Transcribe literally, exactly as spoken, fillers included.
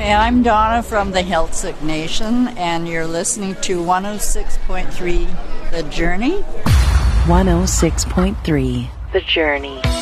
Hey, I'm Donna from the Heiltsuk Nation, and you're listening to one oh six point three The Journey. one oh six point three The Journey.